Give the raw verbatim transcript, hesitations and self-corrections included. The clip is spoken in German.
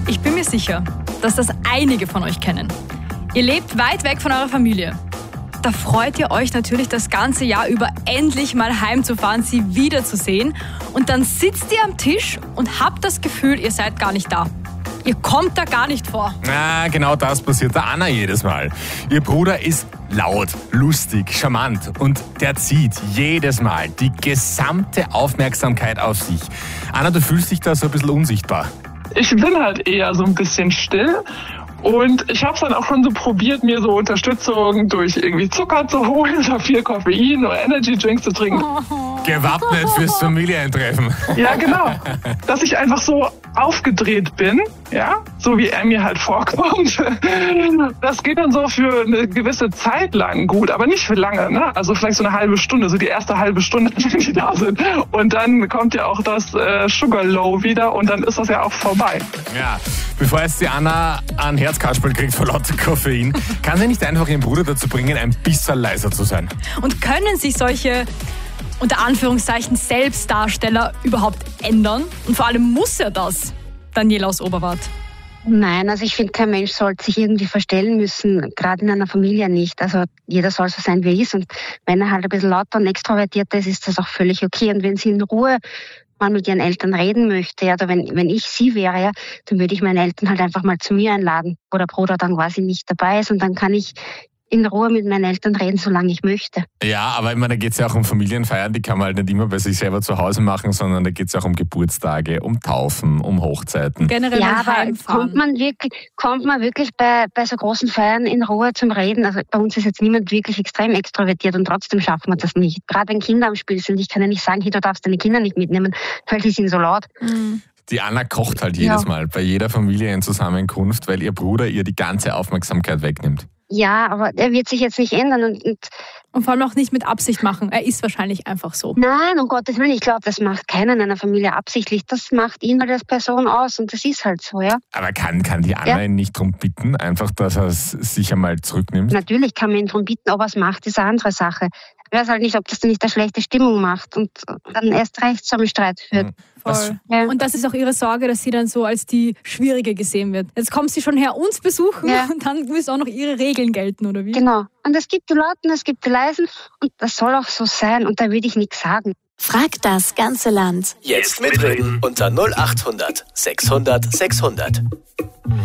Ich bin mir sicher, dass das einige von euch kennen. Ihr lebt weit weg von eurer Familie. Da freut ihr euch natürlich das ganze Jahr über, endlich mal heimzufahren, sie wiederzusehen. Und dann sitzt ihr am Tisch und habt das Gefühl, ihr seid gar nicht da. Ihr kommt da gar nicht vor. Ah, genau das passiert der Anna jedes Mal. Ihr Bruder ist laut, lustig, charmant und der zieht jedes Mal die gesamte Aufmerksamkeit auf sich. Anna, du fühlst dich da so ein bisschen unsichtbar. Ich bin halt eher so ein bisschen still. Und ich habe es dann auch schon so probiert, mir so Unterstützung durch irgendwie Zucker zu holen oder viel Koffein oder Energy Drinks zu trinken. Gewappnet fürs Familientreffen. Ja, genau. Dass ich einfach so aufgedreht bin, ja, so wie er mir halt vorkommt. Das geht dann so für eine gewisse Zeit lang gut, aber nicht für lange, ne? Also vielleicht so eine halbe Stunde, so die erste halbe Stunde, wenn die da sind. Und dann kommt ja auch das äh, Sugar Low wieder und dann ist das ja auch vorbei. Ja, bevor jetzt die Anna ein Herzkasperl kriegt vor lauter Koffein, kann sie nicht einfach ihren Bruder dazu bringen, ein bisschen leiser zu sein? Und können sich solche, unter Anführungszeichen, Selbstdarsteller überhaupt ändern? Und vor allem muss er das, Daniela aus Oberwart? Nein, also ich finde, kein Mensch sollte sich irgendwie verstellen müssen, gerade in einer Familie nicht. Also jeder soll so sein, wie er ist. Und wenn er halt ein bisschen lauter und extrovertierter ist, ist das auch völlig okay. Und wenn sie in Ruhe mal mit ihren Eltern reden möchte, ja, oder wenn, wenn ich sie wäre, ja, dann würde ich meine Eltern halt einfach mal zu mir einladen, wo der Bruder dann quasi nicht dabei ist und dann kann ich in Ruhe mit meinen Eltern reden, solange ich möchte. Ja, aber ich meine, da geht es ja auch um Familienfeiern, die kann man halt nicht immer bei sich selber zu Hause machen, sondern da geht es ja auch um Geburtstage, um Taufen, um Hochzeiten. Generell ja, aber heimfahren. kommt man wirklich, kommt man wirklich bei, bei so großen Feiern in Ruhe zum Reden? Also bei uns ist jetzt niemand wirklich extrem extrovertiert und trotzdem schaffen wir das nicht. Gerade wenn Kinder am Spiel sind, ich kann ja nicht sagen, hey, du darfst deine Kinder nicht mitnehmen, weil die sind so laut. Mhm. Die Anna kocht halt jedes Ja. Mal bei jeder Familienzusammenkunft, weil ihr Bruder ihr die ganze Aufmerksamkeit wegnimmt. Ja, aber er wird sich jetzt nicht ändern und, und Und vor allem auch nicht mit Absicht machen. Er ist wahrscheinlich einfach so. nein, um Gottes Willen, ich glaube, das macht keiner in einer Familie absichtlich. Das macht ihn halt als Person aus und das ist halt so, ja. Aber kann, kann die Anna Ja. ihn nicht darum bitten, einfach, dass er es sich einmal zurücknimmt? Natürlich kann man ihn darum bitten, ob er es macht, ist eine andere Sache. Ich weiß halt nicht, ob das dann nicht eine schlechte Stimmung macht und dann erst recht zu einem Streit führt. Mhm. Voll. Was- Ja. Und das ist auch ihre Sorge, dass sie dann so als die Schwierige gesehen wird. Jetzt kommt sie schon her, uns besuchen Ja. und dann müssen auch noch ihre Regeln gelten, oder wie? Genau. Und es gibt die Lauten, es gibt die Leisen und das soll auch so sein und da würde ich nichts sagen. Frag das ganze Land. Jetzt mitreden unter null acht hundert sechshundert sechshundert.